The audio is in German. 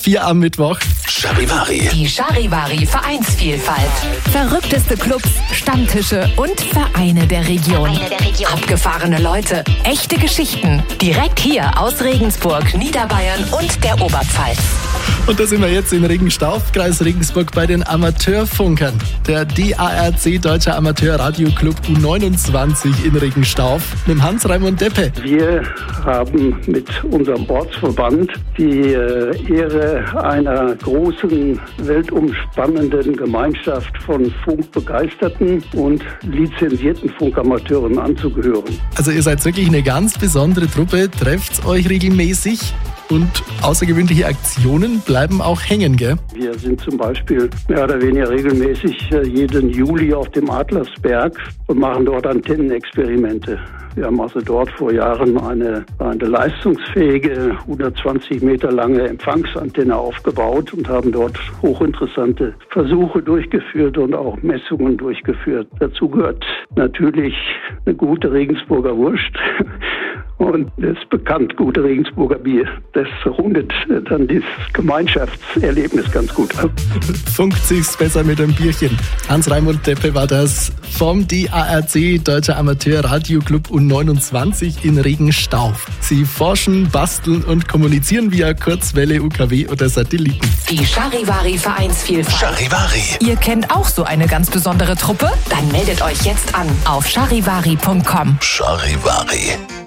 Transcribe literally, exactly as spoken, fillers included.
Vier am Mittwoch. Charivari. Die Charivari Vereinsvielfalt. Verrückteste Clubs, Stammtische und Vereine der Region. Vereine der Region. Abgefahrene Leute, echte Geschichten. Direkt hier aus Regensburg, Niederbayern und der Oberpfalz. Und da sind wir jetzt in Regenstauf, Kreis Regensburg, bei den Amateurfunkern. Der D A R C Deutscher Amateur-Radio-Club U neunundzwanzig in Regenstauf mit dem Hans-Raimund Deppe. Wir haben mit unserem Ortsverband die äh, Ehre einer großen, weltumspannenden Gemeinschaft von funkbegeisterten und lizenzierten Funkamateuren anzugehören. Also ihr seid wirklich eine ganz besondere Truppe, trefft euch regelmäßig und außergewöhnliche Aktionen bleiben auch hängen, gell? Wir sind zum Beispiel mehr oder weniger regelmäßig äh, jeden Juli auf dem Adlersberg und machen dort Antennenexperimente. Wir haben also dort vor Jahren eine, eine leistungsfähige, hundertzwanzig Meter lange Empfangsantenne aufgebaut und haben dort hochinteressante Versuche durchgeführt und auch Messungen durchgeführt. Dazu gehört natürlich eine gute Regensburger Wurst. Und das bekannt gute Regensburger Bier. Das rundet dann dieses Gemeinschaftserlebnis ganz gut ab. Funkt sich's besser mit einem Bierchen. Hans-Raimund Deppe war das vom D A R C Deutscher Amateur-Radio-Club U neunundzwanzig in Regenstauf. Sie forschen, basteln und kommunizieren via Kurzwelle, U K W oder Satelliten. Die Charivari Vereinsvielfalt. Charivari. Ihr kennt auch so eine ganz besondere Truppe? Dann meldet euch jetzt an auf charivari punkt com. Charivari.